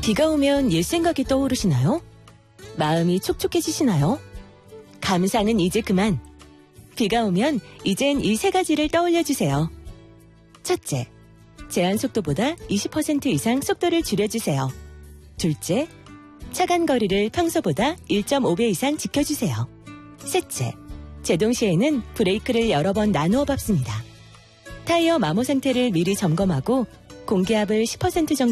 비가 오면 옛 생각이 떠오르시나요? 마음이 촉촉해지시나요? 감사는 이제 그만. 비가 오면 이젠 이 세 가지를 떠올려주세요. 첫째, 제한 속도보다 20% 이상 속도를 줄여주세요. 둘째, 차간 거리를 평소보다 1.5배 이상 지켜주세요. 셋째, 제동 시에는 브레이크를 여러 번 나누어 밟습니다. 타이어 마모 상태를 미리 점검하고 공기압을 10% 정도